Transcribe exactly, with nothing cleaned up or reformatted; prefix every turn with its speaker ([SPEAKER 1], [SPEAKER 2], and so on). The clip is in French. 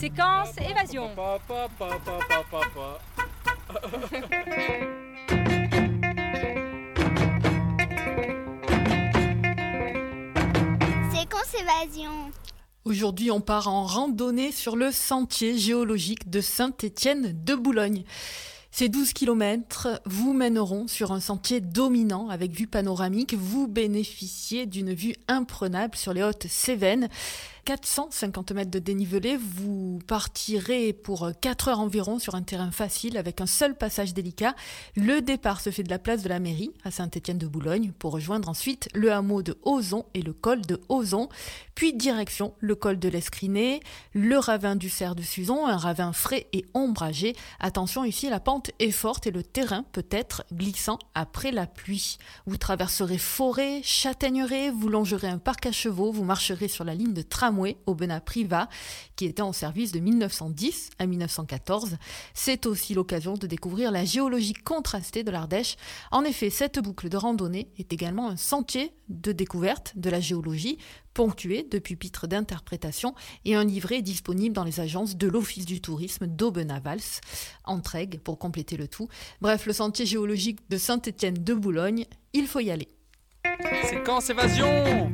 [SPEAKER 1] Séquence évasion.
[SPEAKER 2] Pa, pa, pa, pa, pa, pa, pa.
[SPEAKER 3] Séquence évasion.
[SPEAKER 4] Aujourd'hui, on part en randonnée sur le sentier géologique de Saint-Étienne de Boulogne. Ces douze kilomètres vous mèneront sur un sentier dominant avec vue panoramique. Vous bénéficiez d'une vue imprenable sur les Hautes-Cévennes. quatre cent cinquante mètres de dénivelé, vous partirez pour quatre heures environ sur un terrain facile avec un seul passage délicat. Le départ se fait de la place de la mairie à Saint-Étienne de Boulogne pour rejoindre ensuite le hameau de Ozon et le col de Ozon. Puis direction le col de l'Escriné, le ravin du Cerf de Suzon, un ravin frais et ombragé. Attention ici, la pente est forte et le terrain peut être glissant après la pluie. Vous traverserez forêt, châtaigneraies, vous longerez un parc à chevaux, vous marcherez sur la ligne de tramway Aubenas-Privas, qui était en service de mille neuf cent dix à mille neuf cent quatorze. C'est aussi l'occasion de découvrir la géologie contrastée de l'Ardèche. En effet, cette boucle de randonnée est également un sentier de découverte de la géologie, ponctué de pupitres d'interprétation et un livret disponible dans les agences de l'Office du tourisme d'Aubenas-Vals, Entraigue pour compléter le tout. Bref, le sentier géologique de Saint-Étienne de Boulogne, il faut y aller.
[SPEAKER 2] Séquence évasion.